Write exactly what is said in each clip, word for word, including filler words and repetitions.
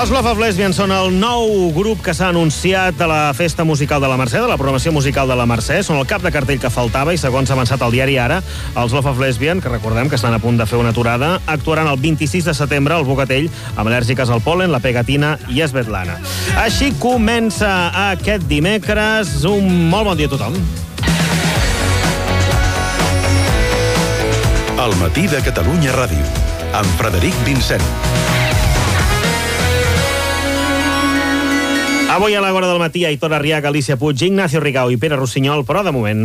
Els Love of Lesbian són el nou grup que s'ha anunciat a la Festa Musical de la Mercè, de la programació musical de la Mercè. Són el cap de cartell que faltava i, segons ha avançat el diari Ara, els Love of Lesbian, que recordem que estan a punt de fer una aturada, actuaran el vint-i-sis de setembre al Bogatell amb Al·lèrgiques al pol·len, La Pegatina i Svetlana. Així comença aquest dimecres. Un molt bon dia a tothom. El matí de Catalunya Ràdio, amb Frederic Vincent. Avui a l'hora del matí, Aitor Arriaga, Alicia Puig, Ignacio Rigau i Pere Rossinyol, però de moment...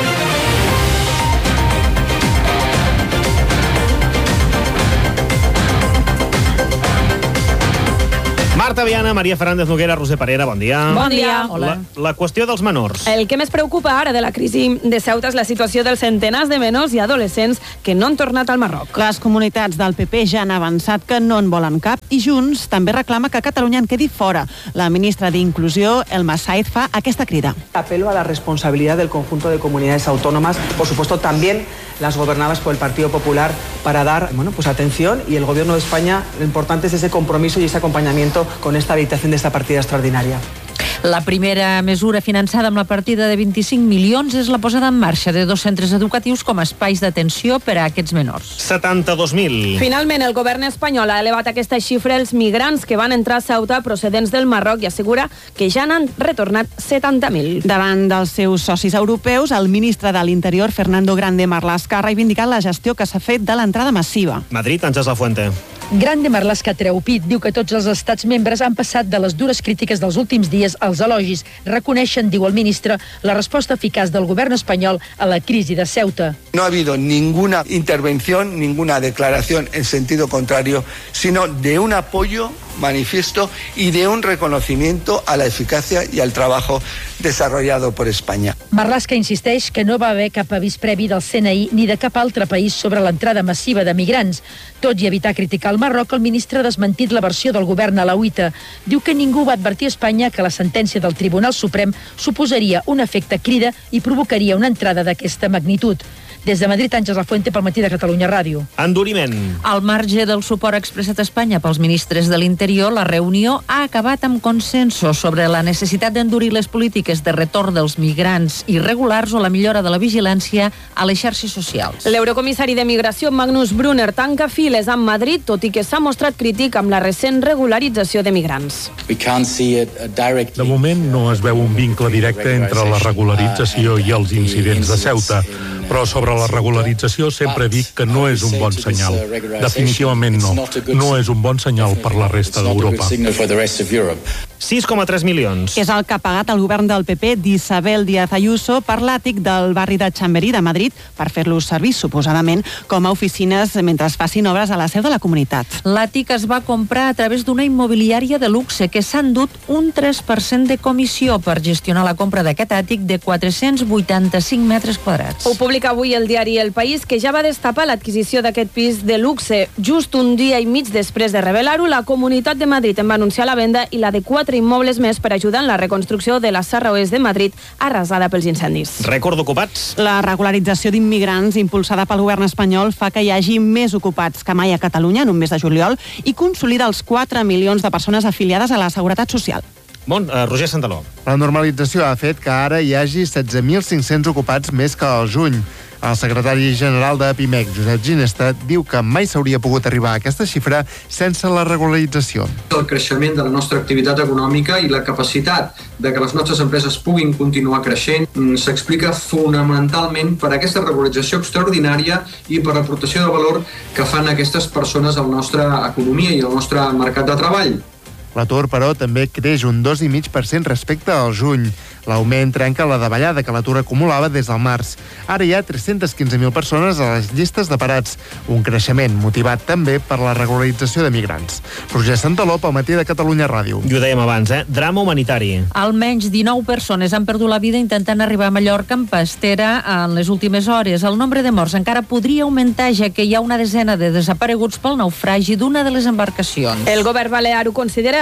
Marta Viana, Maria Fernández Noguera, Roser Parera, bon dia. Bon dia. Hola. La, la qüestió dels menors. El que més preocupa ara de la crisi de Ceuta és la situació dels centenars de menors i adolescents que no han tornat al Marroc. Les comunitats del P P ja han avançat que no en volen cap i Junts també reclama que Catalunya en quedi fora. La ministra d'Inclusió, Elma Saez, fa aquesta crida. Apelo a la responsabilidad del conjunto de comunidades autónomas, por supuesto también las gobernadas por el Partido Popular, para dar bueno, pues atención, y el Gobierno de España, lo importante es ese compromiso y ese acompañamiento con esta habilitación de esta partida extraordinaria. La primera mesura finançada amb la partida de vint-i-cinc milions és la posada en marxa de dos centres educatius com a espais d'atenció per a aquests menors. setanta-dos mil. Finalment, el govern espanyol ha elevat aquesta xifra als migrants que van entrar a Ceuta procedents del Marroc i assegura que ja n'han retornat setanta mil. Davant dels seus socis europeus, el ministre de l'Interior, Fernando Grande Marlaska, ha reivindicat la gestió que s'ha fet de l'entrada massiva. Madrid, Àngels Lafuente. Grande Marlaska treu pit, diu que tots els estats membres han passat de les dures crítiques dels últims dies als elogis. Reconeixen, diu el ministre, la resposta eficaç del govern espanyol a la crisi de Ceuta. No ha habido ninguna intervención, ninguna declaración en sentido contrario, sino de un apoyo manifiesto y de un reconocimiento a la eficacia y al trabajo desarrollado por España. Marlaska insisteix que no va haver cap avís previ del C N I ni de cap altre país sobre l'entrada massiva de migrants. Tot i evitar criticar el Marroc, el ministre ha desmentit la versió del govern alauita. Diu que ningú va advertir a Espanya que la sentència del Tribunal Suprem suposaria un efecte crida i provocaria una entrada d'aquesta magnitud. Des de Madrid, Àngels Lafuente, pel matí de Catalunya Ràdio. Enduriment. Al marge del suport expressat a Espanya pels ministres de l'Interior, la reunió ha acabat amb consensos sobre la necessitat d'endurir les polítiques de retorn dels migrants irregulars o la millora de la vigilància a les xarxes socials. L'eurocomissari de Migració, Magnus Brunner, tanca files amb Madrid, tot i que s'ha mostrat crític amb la recent regularització de migrants. De moment no es veu un vincle directe entre la regularització i els incidents de Ceuta, però sobre la regularització sempre dic que no és un bon senyal. Definitivament no. No és un bon senyal per la resta d'Europa. sis coma tres milions. És el que ha pagat el govern del P P d'Isabel Díaz Ayuso per l'àtic del barri de Chamberí de Madrid per fer-los servir, suposadament, com a oficines mentre es facin obres a la seu de la comunitat. L'àtic es va comprar a través d'una immobiliària de luxe que s'ha endut un tres per cent de comissió per gestionar la compra d'aquest àtic de quatre-cents vuitanta-cinc metres quadrats. Ho publica avui el diari El País, que ja va destapar l'adquisició d'aquest pis de luxe. Just un dia i mig després de revelar-ho, la Comunitat de Madrid en va anunciar la venda i la de quatre immobles més per ajudar en la reconstrucció de la Serra Oest de Madrid arrasada pels incendis. Rècord d'ocupats. La regularització d'immigrants impulsada pel govern espanyol fa que hi hagi més ocupats que mai a Catalunya en un mes de juliol i consolida els quatre milions de persones afiliades a la Seguretat Social. Bon, uh, Roger Santaló. La normalització ha fet que ara hi hagi setze mil cinc-cents ocupats més que al juny. El secretari general de Pimec, Josep Ginesta, diu que mai s'hauria pogut arribar a aquesta xifra sense la regularització. El creixement de la nostra activitat econòmica i la capacitat de que les nostres empreses puguin continuar creixent s'explica fonamentalment per aquesta regularització extraordinària i per l'aportació de valor que fan aquestes persones a la nostra economia i al nostre mercat de treball. L'atur, però, també creix un dos coma cinc per cent respecte al juny. L'augment trenca la davallada que l'atur acumulava des del març. Ara hi ha tres-centes quinze mil persones a les llistes de parats, un creixement motivat també per la regularització de migrants. Roger Santaló, pel matí de Catalunya Ràdio. I ho dèiem abans, eh? Drama humanitari. Almenys dinou persones han perdut la vida intentant arribar a Mallorca en pastera en les últimes hores. El nombre de morts encara podria augmentar, ja que hi ha una desena de desapareguts pel naufragi d'una de les embarcacions. El govern balear ho considera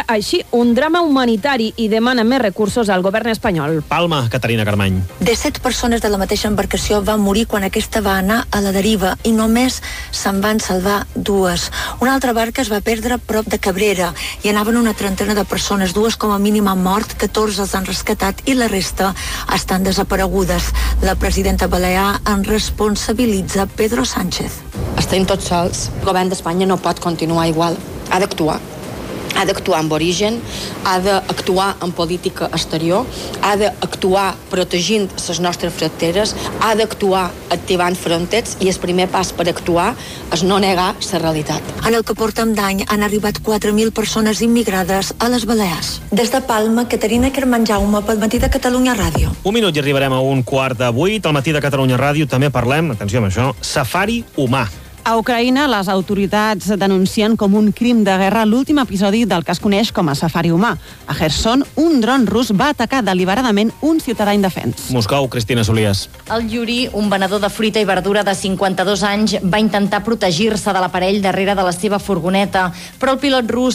així un drama humanitari i demana més recursos al govern espanyol. Palma, Caterina Carmany. De set persones de la mateixa embarcació van morir quan aquesta va anar a la deriva i només se'n van salvar dues. Una altra barca es va perdre prop de Cabrera i anaven una trentena de persones, dues com a mínim han mort, catorze els han rescatat i la resta estan desaparegudes. La presidenta balear en responsabilitza Pedro Sánchez. Estem tots sols. El govern d'Espanya no pot continuar igual. Ha d'actuar. Ha d'actuar amb origen, ha d'actuar en política exterior, ha d'actuar protegint les nostres fronteres, ha d'actuar activant fronteres i el primer pas per actuar és no negar la realitat. En el que portem d'any han arribat quatre mil persones immigrades a les Balears. Des de Palma, Caterina Carmany Jaume, pel Matí de Catalunya Ràdio. Un minut i arribarem a un quart de vuit. Al Matí de Catalunya Ràdio també parlem, atenció amb això, safari humà. A Ucraïna, les autoritats denuncien com un crim de guerra l'últim episodi del que es coneix com a safari humà. A Kherson, un dron rus va atacar deliberadament un ciutadà indefens. Moscou, Cristina Solies. El Yuri, un venedor de fruita i verdura de cinquanta-dos anys, va intentar protegir-se de l'aparell darrere de la seva furgoneta, però el pilot rus